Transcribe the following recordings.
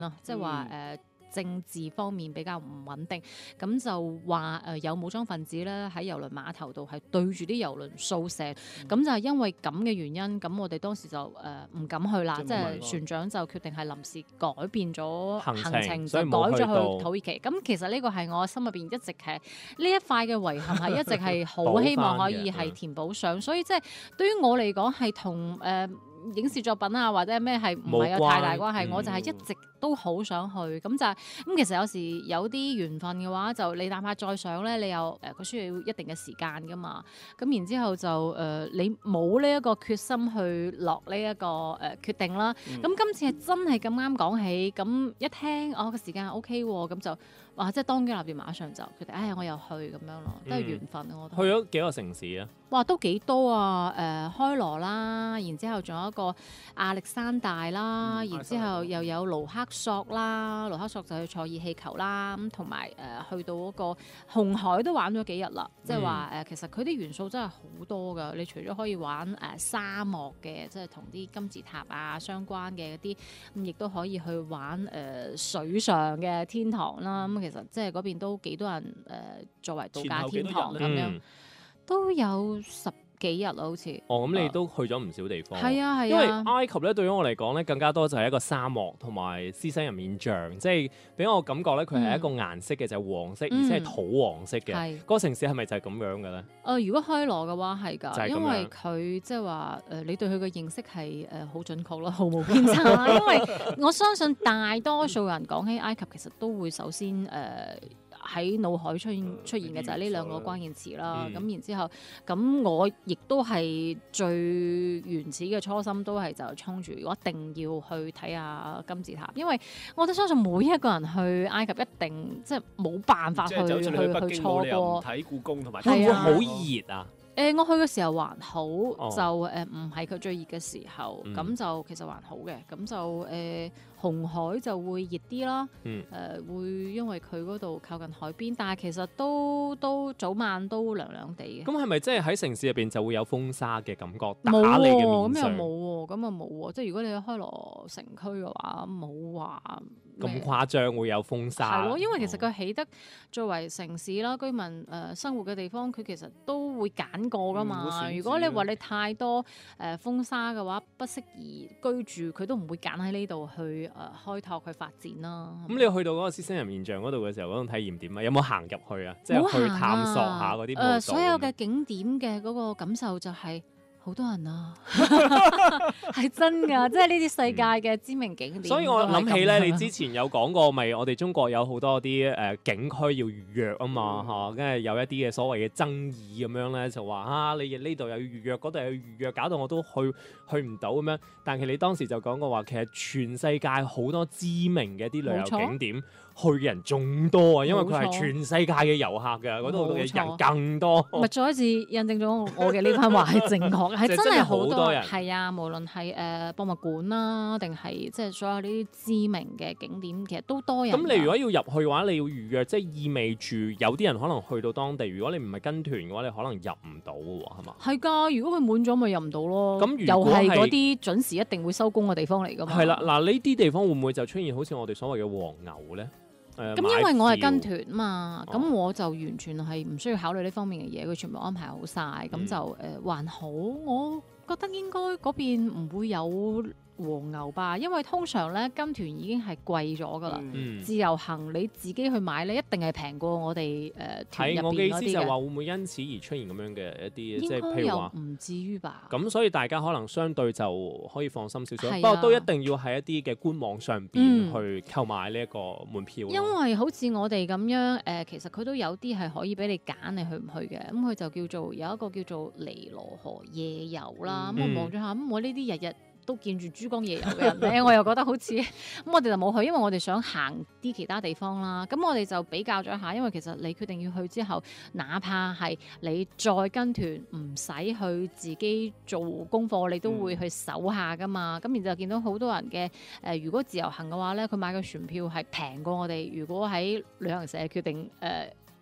即係話政治方面比較唔穩定，咁就話有武裝分子咧喺郵輪碼頭度係對住啲郵輪掃射，咁就係因為咁嘅原因，咁我哋當時就唔敢去啦，即係船長就決定係臨時改變咗行程，就改咗去土耳其。咁其實呢個係我心入邊一直係呢一塊嘅遺憾，係一直係好希望可以係填補上，所以即係對於我嚟講係同影視作品啊或者咩係唔係有太大關係，我就係一直都好想去，咁其實有時有啲緣分嘅話，就你哪怕再上咧，你又佢需要一定嘅時間噶嘛，咁然之後就你冇呢一個決心去落呢一個決定啦。咁今次係真係咁啱講起，咁一聽個時間 OK 喎，咁就哇即係當機立斷，馬上就決定，我又去咁樣咯，都係緣分。我覺得去咗幾個城市啊？ 哇，都幾多啊！開羅啦，然之後仲有一個亞歷山大啦，然之後又有盧克索啦，盧克索就去坐熱氣球啦，咁同埋去到嗰個紅海都玩咗幾日啦，即係話其實佢啲元素真係好多㗎。你除咗可以玩沙漠嘅，即係同啲金字塔啊相關嘅嗰啲，咁亦都可以去玩水上嘅天堂啦。咁其實即係嗰邊都幾多人作為度假天堂咁樣。都有10幾日啦，好似。 咁你都去咗唔少地方。 係啊， 因為埃及咧對於我嚟講咧，更加多就係一個沙漠同埋獅身人面像，即係俾我感覺咧，佢係一個顏色嘅，就係黃色，而且係土黃色嘅。嗰個城市係咪就係咁樣嘅咧？ 如果開羅嘅話係㗎，因為佢即係話你對佢嘅認識係好準確咯，毫無偏差啦。因為我相信大多數人講起埃及，其實都會首先喺腦海出現嘅就係呢兩個關鍵詞啦。咁然之後，咁我亦都係最原始嘅初心，都係就衝住我一定要去睇下金字塔，因為我都相信每一個人去埃及一定即係冇辦法去錯過睇故宮同埋會唔會好熱啊？ 我去嘅時候還好，就唔係佢最熱嘅時候，咁就其實還好嘅，咁就紅海就會熱啲啦，會因為佢嗰度靠近海邊，但係其實都早晚都涼涼地嘅。 咁係咪即係喺城市入邊就會有風沙嘅感覺打冇你嘅面上？ 咁又冇喎，咁又冇喎，即係如果你去開羅城區嘅話，冇話咁誇張會有風沙。 係咯，因為其實佢起得作為城市啦，居民生活嘅地方，佢其實都會揀過噶嘛。如果你話你太多風沙嘅話，不適宜居住，佢都唔會揀喺呢度去開拓去發展啦。 咁你去到嗰個獅身人面像嗰度嘅時候，嗰種體驗點啊？有冇行入去啊？即係去探索下嗰啲步道。 所有嘅景點嘅嗰個感受就係好多人啊，係真㗎，即係呢啲世界嘅知名景點。 所以我諗起咧，你之前有講過，咪我哋中國有好多啲景區要預約啊嘛嚇，跟住有一啲嘅所謂嘅爭議咁樣咧，就話你呢度又要預約，嗰度又要預約，搞到我都去唔到咁樣。但係你當時就講過話，其實全世界好多知名嘅啲旅遊景點。去嘅人仲多啊，因為佢係全世界嘅遊客嘅，嗰度嘅人更多。 咪再一次印證咗我嘅呢番話係正確，係真係好多人。 係啊，無論係博物館啦，定係即係所有呢啲知名嘅景點，其實都多人。 咁你如果要入去嘅話，你要預約，即係意味住有啲人可能去到當地，如果你唔係跟團嘅話，你可能入唔到嘅喎，係嘛？ 係㗎，如果佢滿咗，咪入唔到咯。 咁又係嗰啲準時一定會收工嘅地方嚟㗎嘛。 係啦，嗱呢啲地方會唔會就出現好似我哋所謂嘅黃牛咧？ 咁因為我係跟團嘛，咁我就完全係唔需要考慮呢方面嘅嘢，佢全部安排好晒，咁就還好。我覺得應該嗰邊唔會有黃牛吧，因為通常咧跟團已經係貴咗噶啦，自由行你自己去買咧，一定係平過我哋團入邊嗰啲嘅。 我嘅意思就係話會唔會因此而出現咁樣嘅一啲，即係譬如話唔至於吧？ 咁所以大家可能相對就可以放心少少，不過都一定要喺一啲嘅官網上邊去購買呢一個門票。 因為好似我哋咁樣其實佢都有啲係可以俾你揀你去唔去嘅，咁佢就叫做有一個叫做尼羅河夜遊啦。咁我望咗下，咁我呢啲日日都見住珠江夜遊嘅人咧，我又覺得好似咁，我哋就冇去，因為我哋想行啲其他地方啦。咁我哋就比較咗一下，因為其實你決定要去之後，哪怕係你再跟團，唔使去自己做功課，你都會去搜下噶嘛。咁然後就見到好多人嘅如果自由行嘅話咧，佢買嘅船票係平過我哋。如果喺旅行社決定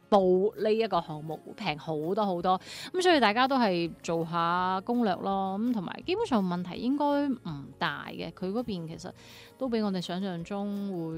報呢一個項目會平好多好多，咁所以大家都係做下攻略咯，咁同埋基本上問題應該唔大嘅，佢嗰邊其實都比我哋想象中會